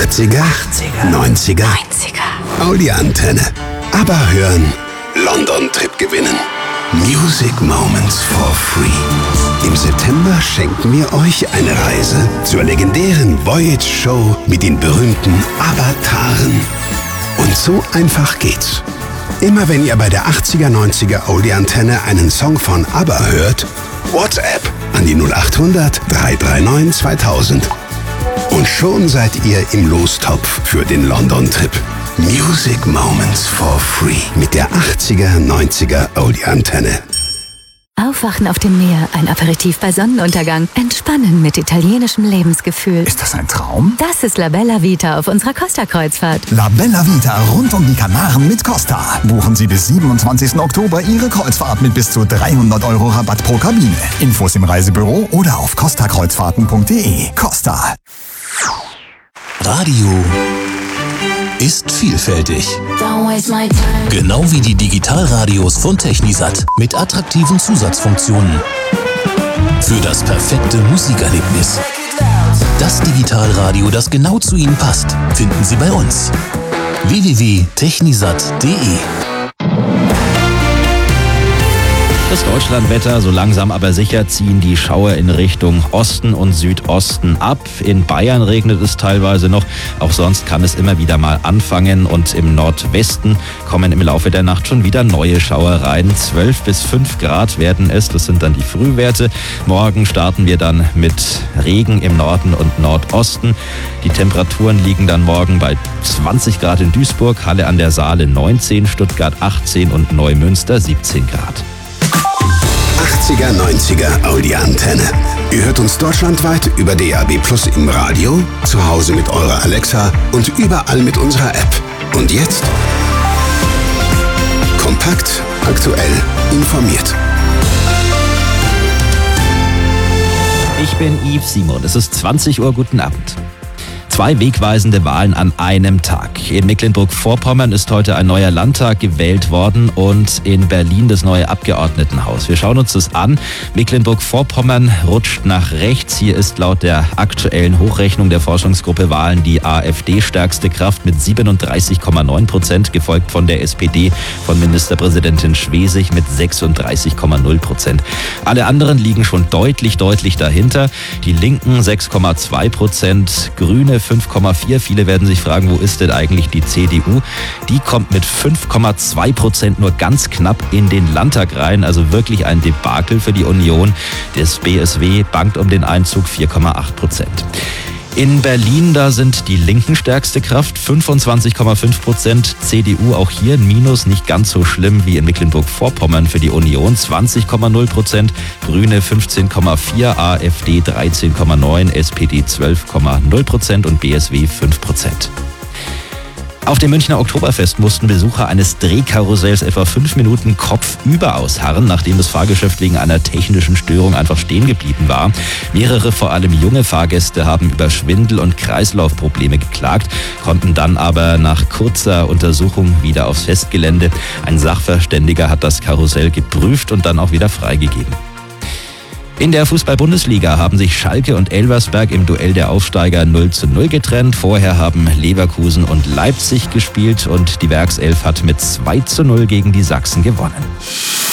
80er, 90er, Audi-Antenne. Aber hören, London-Trip gewinnen. Music Moments for free. Im September schenken wir euch eine Reise zur legendären Voyage Show mit den berühmten Avataren. Und so einfach geht's. Immer wenn ihr bei der 80er, 90er Audi-Antenne einen Song von ABBA hört, WhatsApp an die 0800 339 2000. Und schon seid ihr im Lostopf für den London-Trip. Music Moments for free mit der 80er, 90er Audi-Antenne. Aufwachen auf dem Meer, ein Aperitif bei Sonnenuntergang, entspannen mit italienischem Lebensgefühl. Ist das ein Traum? Das ist La Bella Vita auf unserer Costa-Kreuzfahrt. La Bella Vita rund um die Kanaren mit Costa. Buchen Sie bis 27. Oktober Ihre Kreuzfahrt mit bis zu 300 € Rabatt pro Kabine. Infos im Reisebüro oder auf costakreuzfahrten.de. Costa. Radio ist vielfältig. Genau wie die Digitalradios von Technisat mit attraktiven Zusatzfunktionen. Für das perfekte Musikerlebnis. Das Digitalradio, das genau zu Ihnen passt, finden Sie bei uns. www.technisat.de. Das Deutschlandwetter, so langsam aber sicher ziehen die Schauer in Richtung Osten und Südosten ab. In Bayern regnet es teilweise noch, auch sonst kann es immer wieder mal anfangen und im Nordwesten kommen im Laufe der Nacht schon wieder neue Schauer rein. 12 bis 5 Grad werden es, das sind dann die Frühwerte. Morgen starten wir dann mit Regen im Norden und Nordosten. Die Temperaturen liegen dann morgen bei 20 Grad in Duisburg, Halle an der Saale 19, Stuttgart 18 und Neumünster 17 Grad. 80er, 90er Audi-Antenne. Ihr hört uns deutschlandweit über DAB+ im Radio, zu Hause mit eurer Alexa und überall mit unserer App. Und jetzt kompakt, aktuell, informiert. Ich bin Yves Simon, es ist 20 Uhr, guten Abend. 2 wegweisende Wahlen an einem Tag. In Mecklenburg-Vorpommern ist heute ein neuer Landtag gewählt worden und in Berlin das neue Abgeordnetenhaus. Wir schauen uns das an. Mecklenburg-Vorpommern rutscht nach rechts. Hier ist laut der aktuellen Hochrechnung der Forschungsgruppe Wahlen die AfD stärkste Kraft mit 37,9%, gefolgt von der SPD von Ministerpräsidentin Schwesig mit 36,0%. Alle anderen liegen schon deutlich dahinter. Die Linken 6,2%, Grüne 5,4%. Viele werden sich fragen, wo ist denn eigentlich die CDU? Die kommt mit 5,2% nur ganz knapp in den Landtag rein. Also wirklich ein Debakel für die Union. Das BSW bangt um den Einzug 4,8%. In Berlin, da sind die Linken stärkste Kraft, 25,5%, CDU auch hier ein Minus, nicht ganz so schlimm wie in Mecklenburg-Vorpommern für die Union, 20,0%, Grüne 15,4%, AfD 13,9%, SPD 12,0% und BSW 5%. Auf dem Münchner Oktoberfest mussten Besucher eines Drehkarussells etwa 5 Minuten kopfüber ausharren, nachdem das Fahrgeschäft wegen einer technischen Störung einfach stehen geblieben war. Mehrere, vor allem junge Fahrgäste, haben über Schwindel- und Kreislaufprobleme geklagt, konnten dann aber nach kurzer Untersuchung wieder aufs Festgelände. Ein Sachverständiger hat das Karussell geprüft und dann auch wieder freigegeben. In der Fußball-Bundesliga haben sich Schalke und Elversberg im Duell der Aufsteiger 0:0 getrennt. Vorher haben Leverkusen und Leipzig gespielt und die Werkself hat mit 2:0 gegen die Sachsen gewonnen.